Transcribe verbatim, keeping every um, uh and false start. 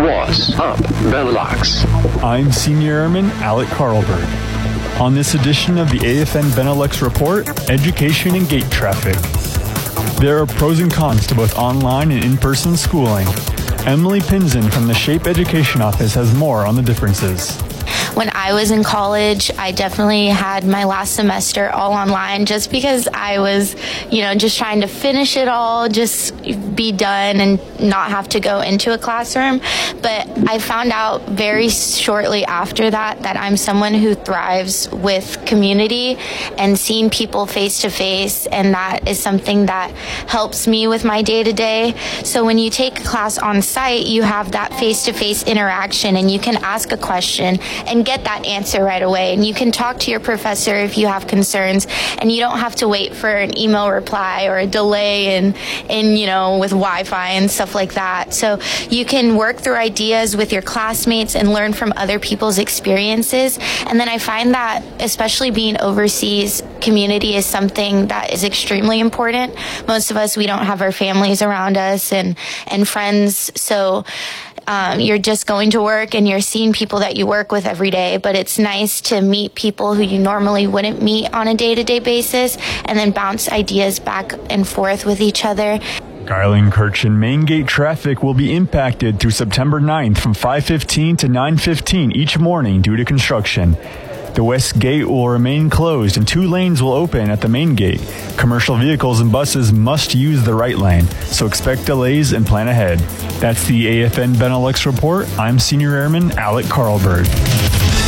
What's up, Benelux? I'm Senior Airman Alec Carlberg. On this edition of the A F N Benelux Report, Education and Gate Traffic. There are pros and cons to both online and in-person schooling. Emily Pinzon from the SHAPE Education Office has more on the differences. When I was in college, I definitely had my last semester all online just because I was, you know, just trying to finish it all, just be done and not have to go into a classroom. But I found out very shortly after that that I'm someone who thrives with community and seeing people face to face, and that is something that helps me with my day to day. So when you take a class on site, you have that face to face interaction and you can ask a question and get that answer right away, and you can talk to your professor if you have concerns, and you don't have to wait for an email reply or a delay in in you know with Wi-Fi and stuff like that. So you can work through ideas with your classmates and learn from other people's experiences. And then I find that especially being overseas, community is something that is extremely important. Most of us, we don't have our families around us and and friends, so Um, you're just going to work and you're seeing people that you work with every day, but it's nice to meet people who you normally wouldn't meet on a day-to-day basis and then bounce ideas back and forth with each other. Geilenkirchen main gate traffic will be impacted through September ninth from five fifteen to nine fifteen each morning due to construction. The west gate will remain closed and two lanes will open at the main gate. Commercial vehicles and buses must use the right lane, so expect delays and plan ahead. That's the A F N Benelux Report. I'm Senior Airman Alec Carlberg.